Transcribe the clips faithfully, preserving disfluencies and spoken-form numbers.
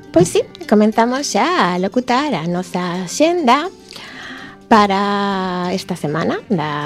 Pois sí, comenzamos xa a locutar a nosa xenda para esta semana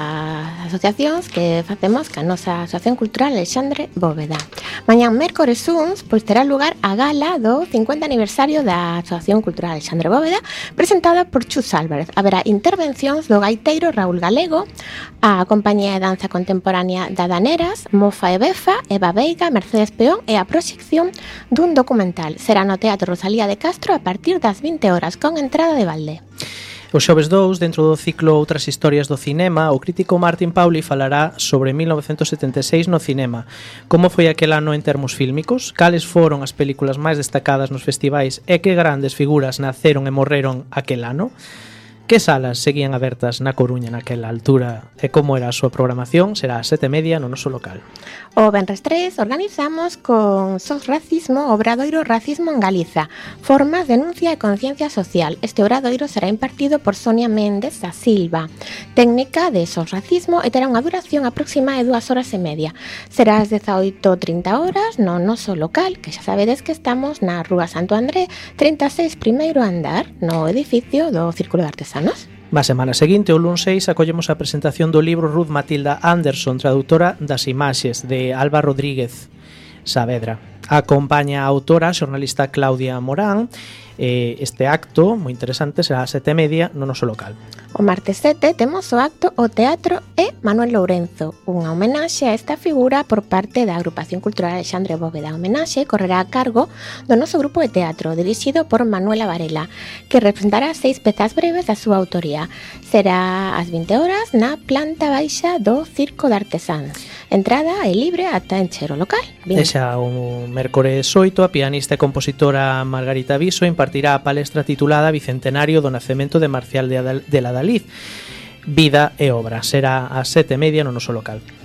das asociacións que facemos ca nosa Asociación Cultural Alexandre Bóveda. Mañán mércores uns, pois terá lugar a gala do cincuenta aniversario da Asociación Cultural Alexandre Bóveda, presentada por Chus Álvarez. Haberá intervencións do gaiteiro Raúl Galego, a compañía de danza contemporánea da Daneras, Mofa e Befa, Eva Veiga, Mercedes Peón e a proxección dun documental. Será no Teatro Rosalía de Castro a partir das vinte horas con entrada de balde. O xoves dous, dentro do ciclo Outras historias do cinema, o crítico Martín Pauli falará sobre mil novecentos setenta e seis no cinema. Como foi aquel ano en termos fílmicos? Cales foron as películas máis destacadas nos festivais e que grandes figuras naceron e morreron aquel ano? Que salas seguían abertas na Coruña naquela altura e como era a súa programación? Será a sete e media no noso local. O venres tres organizamos con Sos Racismo o Obradoiro Racismo en Galiza, formas, denuncia e conciencia social. Este obradoiro será impartido por Sonia Méndez da Silva, técnica de Sos Racismo, e terá unha duración aproximada de dúas horas e media. Será ás dezaoito e trinta horas no noso local, que xa sabedes que estamos na Rúa Santo André trinta e seis, primeiro andar, no edificio do Círculo de Artesanos. Na semana seguinte, o luns seis, acollemos a presentación do libro Ruth Matilda Anderson, traductora das imaxes, de Alba Rodríguez Saavedra. Acompaña a autora, a xornalista Claudia Morán. Este acto, moi interesante, será a sete e media no noso local. O martes sete temos o acto O Teatro e Manuel Lourenzo, unha homenaxe a esta figura por parte da Agrupación Cultural Alexandre Bóveda. A homenaxe correrá a cargo do noso grupo de teatro, dirixido por Manuela Varela, que representará seis pezas breves da súa autoría. Será ás vinte horas na planta baixa do Circo de Artesáns. Entrada é libre ata encher o local. E xa o mércores oito, a pianista e compositora Margarita Viso impartirá a palestra titulada Bicentenario do nacemento de Marcial de la Daliz, Vida e Obra. Será ás sete e media no noso local.